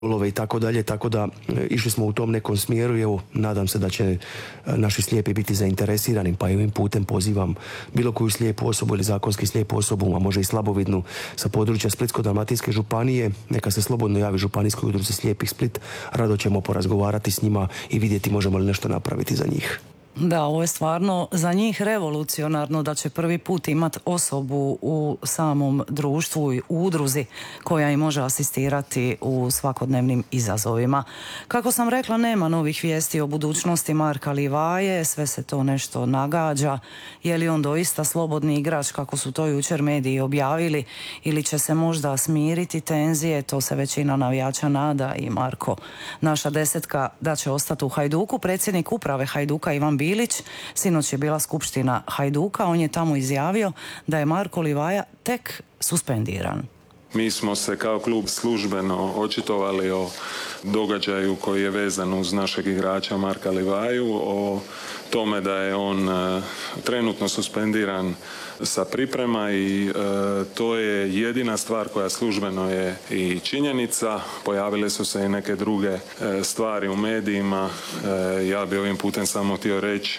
golove i tako dalje, tako da išli smo u tom nekom smjeru i evo, nadam se da će naši slijepi biti zainteresirani, pa i ovim putem pozivam bilo koju slijepu osobu ili zakonski slijepu osobu, a može i slabovidnu sa područja Splitsko-dalmatinske županije, neka se slobodno javi Županijskoj udruzi slijepih Split, rado ćemo porazgovarati s njima i vidjeti možemo li nešto napraviti za njih. Da, ovo je stvarno za njih revolucionarno da će prvi put imati osobu u samom društvu i udruzi koja im može asistirati u svakodnevnim izazovima. Kako sam rekla, nema novih vijesti o budućnosti Marka Livaje, sve se to nešto nagađa. Je li on doista slobodni igrač kako su to jučer mediji objavili ili će se možda smiriti tenzije, to se većina navijača nada i Marko, naša desetka, da će ostati u Hajduku. Predsjednik uprave Hajduka Ivan Bilić, sinoć je bila skupština Hajduka, on je tamo izjavio da je Marko Livaja tek suspendiran. Mi smo se kao klub službeno očitovali o događaju koji je vezan uz našeg igrača Marka Livaju, o tome da je on trenutno suspendiran sa priprema i to je jedina stvar koja službeno je i činjenica. Pojavile su se i neke druge stvari u medijima. Ja bi ovim putem samo htio reći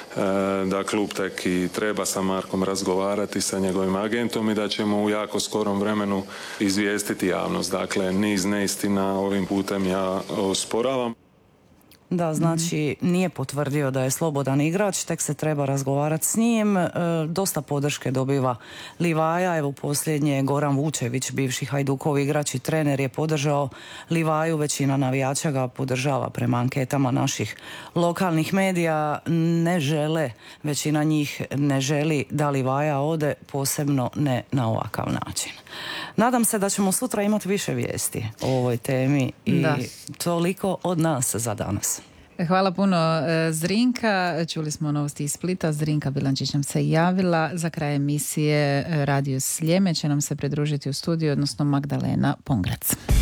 da klub tek i treba sa Markom razgovarati, sa njegovim agentom i da ćemo u jako skorom vremenu izvijestiti javnost. Dakle, niz neistina ovim putem ja osporavam. Da, znači nije potvrdio da je slobodan igrač, tek se treba razgovarati s njim. Dosta podrške dobiva Livaja, evo posljednje Goran Vučević, bivši Hajdukov igrač i trener, je podržao Livaju, većina navijača ga podržava prema anketama naših lokalnih medija. Ne žele, većina njih ne želi da Livaja ode, posebno ne na ovakav način. Nadam se da ćemo sutra imati više vijesti o ovoj temi i toliko od nas za danas. Hvala puno Zrinka. Čuli smo novosti iz Splita. Zrinka Bilančić nam se javila. Za kraj emisije Radio Sljeme će nam se pridružiti u studiju, odnosno Magdalena Pongrac.